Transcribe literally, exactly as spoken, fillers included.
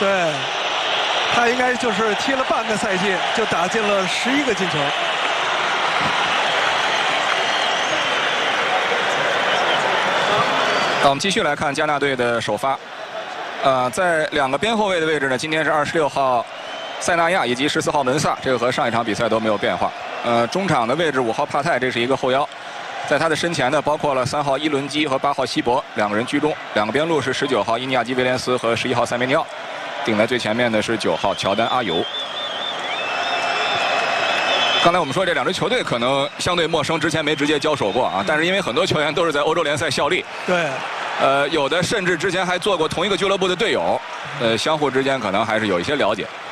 对，他应该就是踢了半个赛季，就打进了十一个进球。 那我们继续来看加纳队的首发。呃，在两个边后卫的位置呢，今天是二十六号塞纳亚以及十四号门萨，这个和上一场比赛都没有变化。呃，中场的位置五号帕泰，这是一个后腰。在他的身前呢，包括了三号伊伦基和八号希伯两个人居中，两个边路是十九号伊尼亚基威廉斯和十一号塞梅尼奥，顶在最前面的是九号乔丹阿尤。刚才我们说这两支球队可能相对陌生，之前没直接交手过啊，但是因为很多球员都是在欧洲联赛效力， 对， 呃，有的甚至之前还做过同一个俱乐部的队友，呃，相互之间可能还是有一些了解。